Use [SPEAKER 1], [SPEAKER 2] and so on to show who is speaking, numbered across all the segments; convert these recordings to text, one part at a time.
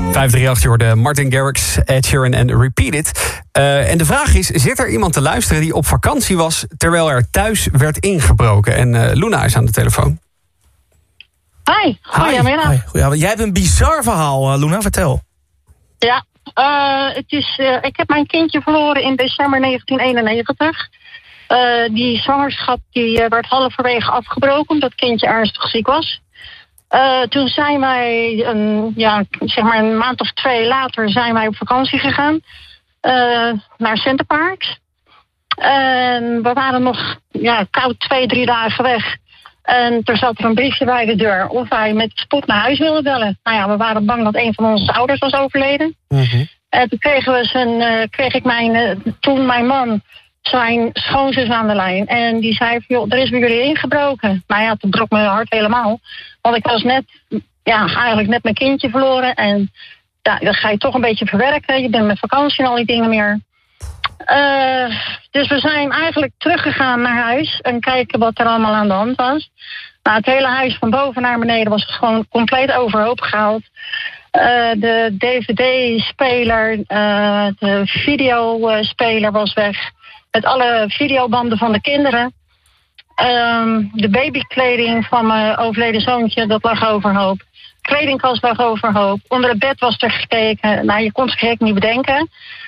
[SPEAKER 1] 538 hoorde Martin Garrix, Ed Sheeran en Repeat It. En de vraag is, zit er iemand te luisteren die op vakantie was terwijl er thuis werd ingebroken? En Luna is aan de telefoon.
[SPEAKER 2] Hi, goedemiddag.
[SPEAKER 3] Jij hebt een bizar verhaal, Luna, vertel.
[SPEAKER 2] Ja, ik heb mijn kindje verloren in december 1991. Die zwangerschap werd halverwege afgebroken omdat het kindje ernstig ziek was. Toen zijn wij, een maand of 2 later, zijn wij op vakantie gegaan naar Centerparks. En we waren nog koud 2-3 dagen weg. En er zat er een briefje bij de deur of wij met spoed naar huis wilden bellen. Nou ja, we waren bang dat een van onze ouders was overleden. Mm-hmm. En toen kreeg ik mijn man zijn schoonzus aan de lijn. En die zei, joh, er is bij jullie ingebroken. Nou ja, toen brok mijn hart helemaal. Want ik was eigenlijk net mijn kindje verloren. En dan ga je toch een beetje verwerken. Je bent met vakantie en al die dingen meer. Dus we zijn eigenlijk teruggegaan naar huis en kijken wat er allemaal aan de hand was. Nou, het hele huis van boven naar beneden was gewoon compleet overhoop gehaald. De DVD-speler, de videospeler was weg. Met alle videobanden van de kinderen. De babykleding van mijn overleden zoontje, dat lag overhoop. Kledingkast lag overhoop. Onder het bed was er gekeken. Nou, je kon het gek niet bedenken.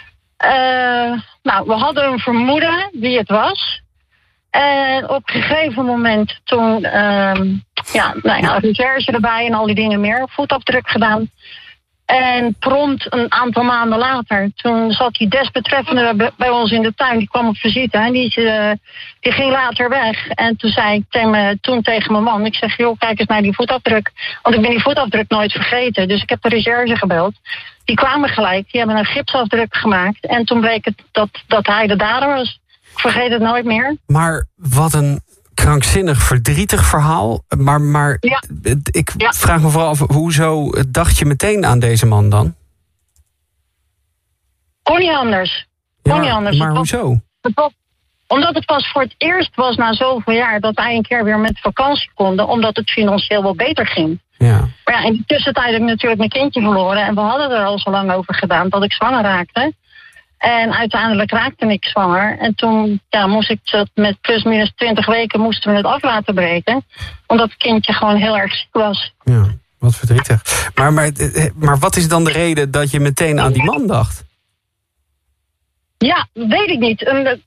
[SPEAKER 2] We hadden een vermoeden wie het was. En op een gegeven moment toen, recherche erbij en al die dingen meer. Voetafdruk gedaan. En prompt een aantal maanden later, toen zat die desbetreffende bij ons in de tuin. Die kwam op visite en die ging later weg. En toen zei ik tegen mijn man, ik zeg, joh, kijk eens naar die voetafdruk. Want ik ben die voetafdruk nooit vergeten. Dus ik heb de recherche gebeld. Die kwamen gelijk, die hebben een gipsafdruk gemaakt. En toen bleek het dat hij de dader was. Ik vergeet het nooit meer.
[SPEAKER 1] Maar wat een krankzinnig, verdrietig verhaal. Maar ik vraag me vooral af, hoezo dacht je meteen aan deze man dan?
[SPEAKER 2] Kon niet anders.
[SPEAKER 1] Maar hoezo?
[SPEAKER 2] Omdat het pas voor het eerst was na zoveel jaar dat wij een keer weer met vakantie konden, omdat het financieel wel beter ging. Ja. Maar in de tussentijd heb ik natuurlijk mijn kindje verloren en we hadden er al zo lang over gedaan dat ik zwanger raakte. En uiteindelijk raakte ik zwanger. En toen moest ik het met plus minus 20 weken moesten we het af laten breken. Omdat het kindje gewoon heel erg ziek was.
[SPEAKER 1] Ja, wat verdrietig. Maar wat is dan de reden dat je meteen aan die man dacht?
[SPEAKER 2] Ja, weet ik niet.